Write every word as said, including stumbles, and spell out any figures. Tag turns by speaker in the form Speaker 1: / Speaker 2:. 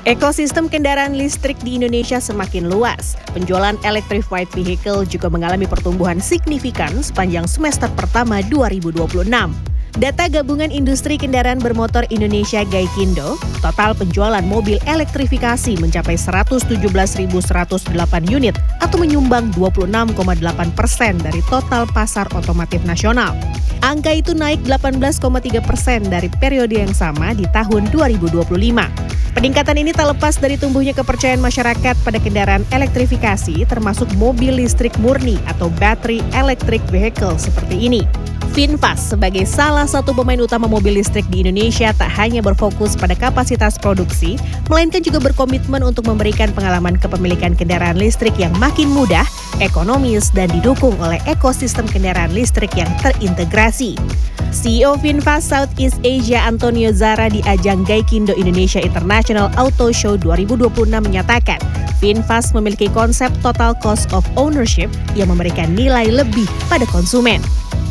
Speaker 1: Ekosistem kendaraan listrik di Indonesia semakin luas. Penjualan electrified vehicle juga mengalami pertumbuhan signifikan sepanjang semester pertama dua ribu dua puluh enam. Data Gabungan Industri Kendaraan Bermotor Indonesia Gaikindo, total penjualan mobil elektrifikasi mencapai seratus tujuh belas ribu seratus delapan unit atau menyumbang dua puluh enam koma delapan persen dari total pasar otomotif nasional. Angka itu naik delapan belas koma tiga persen dari periode yang sama di tahun dua ribu dua puluh lima. Peningkatan ini tak lepas dari tumbuhnya kepercayaan masyarakat pada kendaraan elektrifikasi termasuk mobil listrik murni atau battery electric vehicle seperti ini. VinFast sebagai salah satu pemain utama mobil listrik di Indonesia tak hanya berfokus pada kapasitas produksi, melainkan juga berkomitmen untuk memberikan pengalaman kepemilikan kendaraan listrik yang makin mudah, ekonomis, dan didukung oleh ekosistem kendaraan listrik yang terintegrasi. C E O VinFast Southeast Asia Antonio Zara di ajang Gaikindo Indonesia International Auto Show dua ribu dua puluh enam menyatakan, VinFast memiliki konsep total cost of ownership yang memberikan nilai lebih pada konsumen.